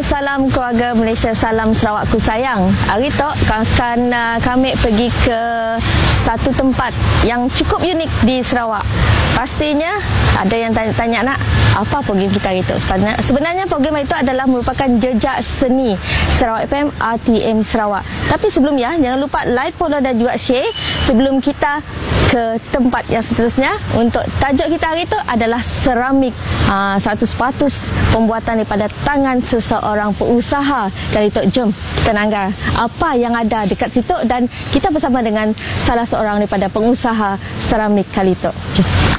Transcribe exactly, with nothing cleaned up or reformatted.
salam keluarga Malaysia, salam Sarawakku sayang. Hari tu akan uh, kami pergi ke satu tempat yang cukup unik di Sarawak. Pastinya ada yang tanya-tanya nak apa program kita hari tu. Sebenarnya, sebenarnya program itu adalah merupakan jejak seni Sarawak F M R T M Sarawak. Tapi sebelumnya jangan lupa like, follow dan juga share sebelum kita ke tempat yang seterusnya. Untuk tajuk kita hari itu adalah seramik, uh, satu sepatu pembuatan daripada tangan seseorang pengusaha. Kali itu jom kita nangga apa yang ada dekat situ dan kita bersama dengan salah seorang daripada pengusaha seramik kali itu. Jom.